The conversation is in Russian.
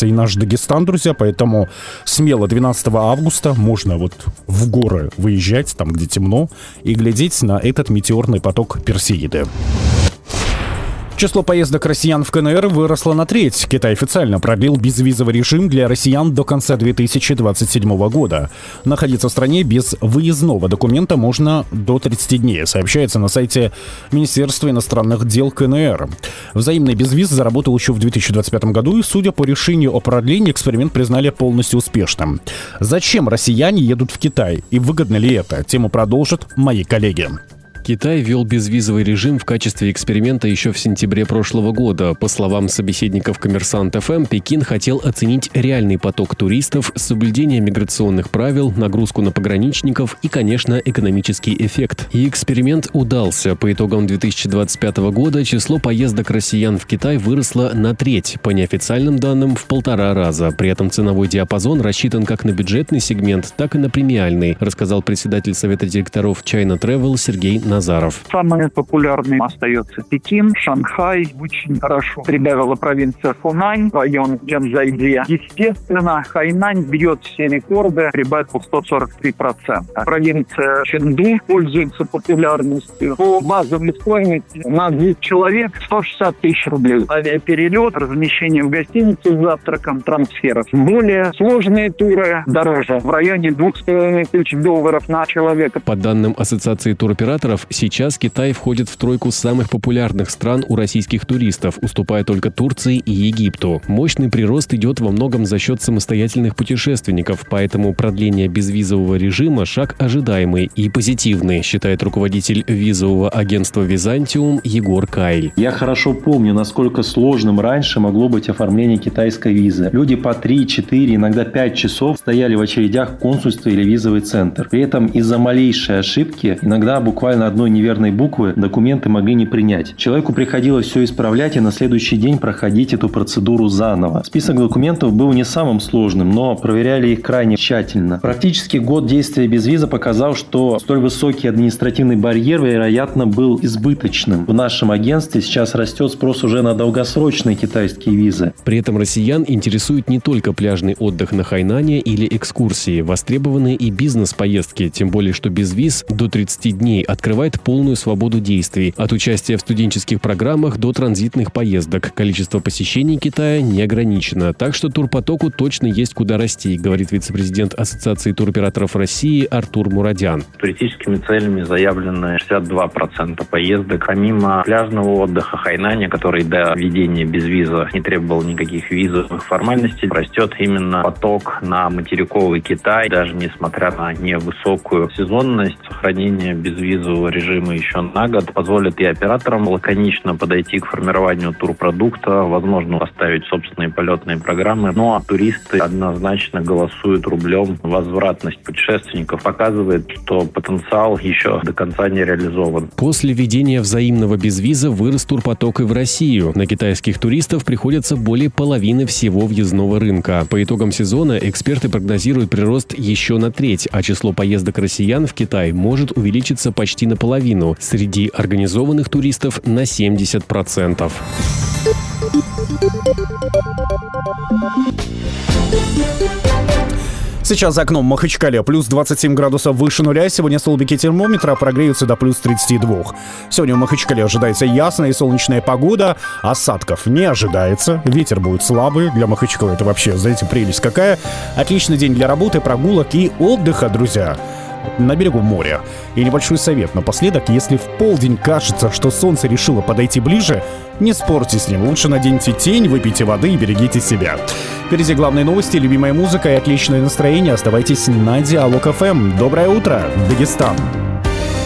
открывается и наш Дагестан, друзья, поэтому смело 12 августа можно вот в горы выезжать, там, где темно, и глядеть на этот метеорный поток Персеиды. Число поездок россиян в КНР выросло на треть. Китай официально продлил безвизовый режим для россиян до конца 2027 года. Находиться в стране без выездного документа можно до 30 дней, сообщается на сайте Министерства иностранных дел КНР. Взаимный безвиз заработал еще в 2025 году, и, судя по решению о продлении, эксперимент признали полностью успешным. Зачем россияне едут в Китай и выгодно ли это? Тему продолжат мои коллеги. Китай ввел безвизовый режим в качестве эксперимента еще в сентябре прошлого года. По словам собеседников «Коммерсант ФМ», Пекин хотел оценить реальный поток туристов, соблюдение миграционных правил, нагрузку на пограничников и, конечно, экономический эффект. И эксперимент удался. По итогам 2025 года число поездок россиян в Китай выросло на треть, по неофициальным данным в 1,5 раза. При этом ценовой диапазон рассчитан как на бюджетный сегмент, так и на премиальный, рассказал председатель Совета директоров China Travel Сергей Назаров. Самый популярный остается Пекин, Шанхай. Очень хорошо прибавила провинция Хунань, район Джанчжайди. Естественно, Хайнань бьет все рекорды, прибавил 143%. Провинция Чэнду пользуется популярностью. По базовой стоимости на 10 человек 160 тысяч рублей. Авиаперелет, размещение в гостинице с завтраком, трансферов. Более сложные туры дороже, в районе $2500 на человека. По данным Ассоциации туроператоров, сейчас Китай входит в тройку самых популярных стран у российских туристов, уступая только Турции и Египту. Мощный прирост идет во многом за счет самостоятельных путешественников, поэтому продление безвизового режима – шаг ожидаемый и позитивный, считает руководитель визового агентства «Византиум» Егор Кайль. Я хорошо помню, насколько сложным раньше могло быть оформление китайской визы. Люди по 3, 4, иногда 5 часов стояли в очередях в консульстве или визовый центр. При этом из-за малейшей ошибки, иногда буквально одной неверной буквы, документы могли не принять. Человеку приходилось все исправлять и на следующий день проходить эту процедуру заново. Список документов был не самым сложным, но проверяли их крайне тщательно. Практически год действия безвиза показал, что столь высокий административный барьер, вероятно, был избыточным. В нашем агентстве сейчас растет спрос уже на долгосрочные китайские визы. При этом россиян интересует не только пляжный отдых на Хайнане или экскурсии. Востребованы и бизнес-поездки, тем более, что безвиз до 30 дней открывает полную свободу действий. От участия в студенческих программах до транзитных поездок. Количество посещений Китая не ограничено. Так что турпотоку точно есть куда расти, говорит вице-президент Ассоциации туроператоров России Артур Мурадян. Туристическими целями заявлено 62% поездок. Помимо пляжного отдыха Хайнане, который до введения безвиза не требовал никаких визовых формальностей, растет именно поток на материковый Китай. Даже несмотря на невысокую сезонность, сохранение безвизового режима еще на год позволит и операторам лаконично подойти к формированию турпродукта, возможно, поставить собственные полетные программы. Ну а туристы однозначно голосуют рублем. Возвратность путешественников показывает, что потенциал еще до конца не реализован. После введения взаимного безвиза вырос турпоток и в Россию. На китайских туристов приходится более половины всего въездного рынка. По итогам сезона эксперты прогнозируют прирост еще на треть, а число поездок россиян в Китай может увеличиться почти наполовину. Среди организованных туристов на 70%. Сейчас за окном Махачкале плюс 27 градусов выше нуля. Сегодня столбики термометра прогреются до плюс 32. Сегодня в Махачкале ожидается ясная и солнечная погода. Осадков не ожидается. Ветер будет слабый. Для Махачкалы это вообще, знаете, прелесть какая. Отличный день для работы, прогулок и отдыха, друзья. На берегу моря. И небольшой совет напоследок: если в полдень кажется, что солнце решило подойти ближе, не спорьте с ним. Лучше наденьте тень, выпейте воды и берегите себя. Впереди главные новости, любимая музыка и отличное настроение. Оставайтесь на Диалог ФМ. Доброе утро, Дагестан.